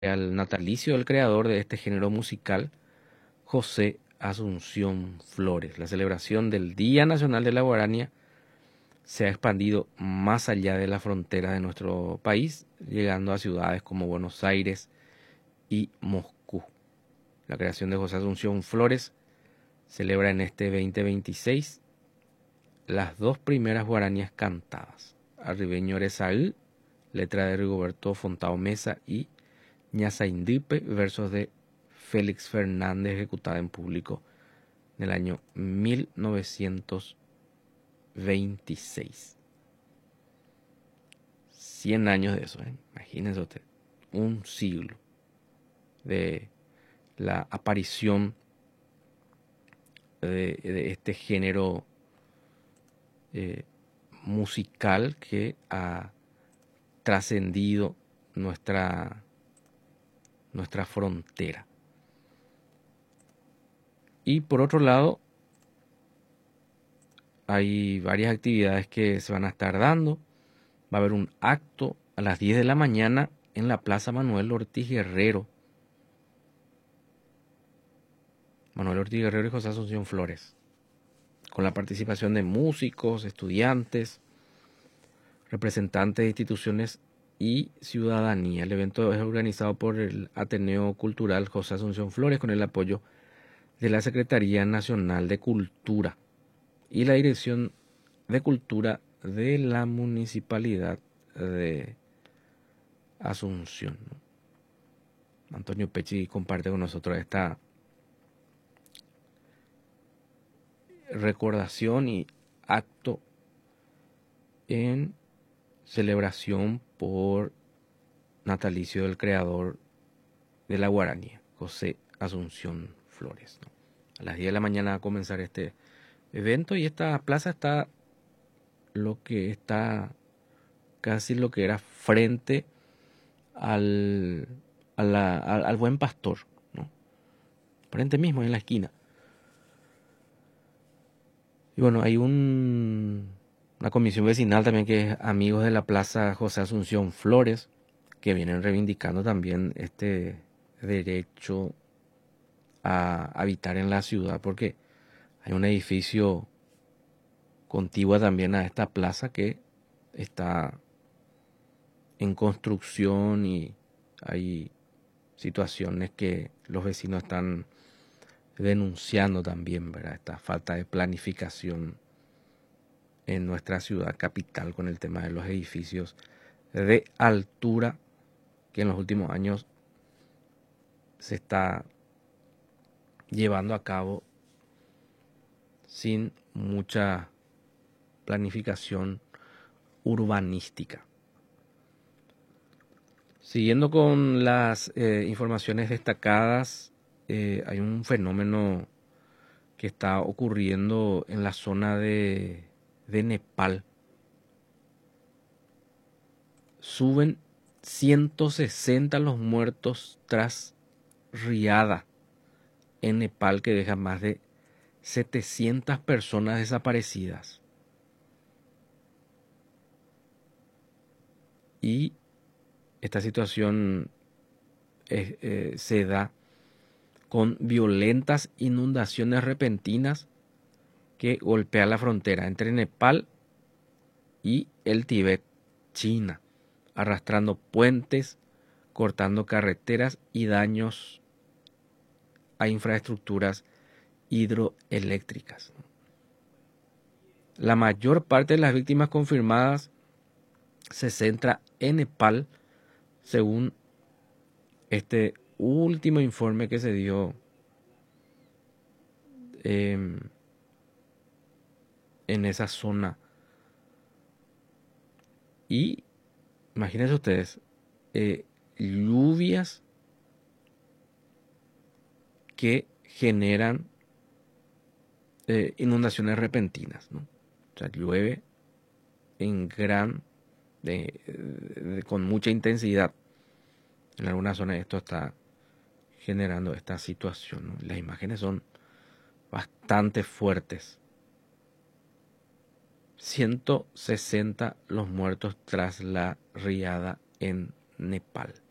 al natalicio del creador de este género musical, José Asunción Flores. La celebración del Día Nacional de la Guarania se ha expandido más allá de la frontera de nuestro país, llegando a ciudades como Buenos Aires y Moscú. La creación de José Asunción Flores celebra en este 2026 las dos primeras guaranías cantadas: Arribeño Erezaí, letra de Rigoberto Fontao Mesa, y Ñazaindipe, versos de Félix Fernández, ejecutada en público en el año 1926. 100 años de eso, ¿eh? Imagínense usted, un siglo de la aparición de este género eh, musical que ha trascendido nuestra frontera. Y por otro lado, hay varias actividades que se van a estar dando. Va a haber un acto a las 10 de la mañana en la Plaza Manuel Ortiz Guerrero. Manuel Ortiz Guerrero y José Asunción Flores, con la participación de músicos, estudiantes, representantes de instituciones y ciudadanía. El evento es organizado por el Ateneo Cultural José Asunción Flores, con el apoyo de la Secretaría Nacional de Cultura y la Dirección de Cultura de la Municipalidad de Asunción. Antonio Pecci comparte con nosotros esta recordación y acto en celebración por natalicio del creador de la guaranía, José Asunción Flores. A las 10 de la mañana va a comenzar este evento, y esta plaza está casi lo que era frente al Buen Pastor, ¿no? Frente mismo, en la esquina. Y bueno, hay una comisión vecinal también, que es Amigos de la Plaza José Asunción Flores, que vienen reivindicando también este derecho a habitar en la ciudad, porque hay un edificio contiguo también a esta plaza que está en construcción, y hay situaciones que los vecinos están denunciando también, ¿verdad? Esta falta de planificación en nuestra ciudad capital con el tema de los edificios de altura, que en los últimos años se está llevando a cabo sin mucha planificación urbanística. Siguiendo con las informaciones destacadas, hay un fenómeno que está ocurriendo en la zona de Nepal. Suben 160 los muertos tras riada en Nepal, que deja más de 700 personas desaparecidas. Y esta situación se da con violentas inundaciones repentinas que golpean la frontera entre Nepal y el Tíbet, China, arrastrando puentes, cortando carreteras y daños a infraestructuras hidroeléctricas. La mayor parte de las víctimas confirmadas se centra en Nepal, según este último informe que se dio en esa zona. Y imagínense ustedes, lluvias que generan inundaciones repentinas, ¿no? O sea, llueve en con mucha intensidad. En algunas zonas esto está generando esta situación, ¿no? Las imágenes son bastante fuertes. 160 los muertos tras la riada en Nepal.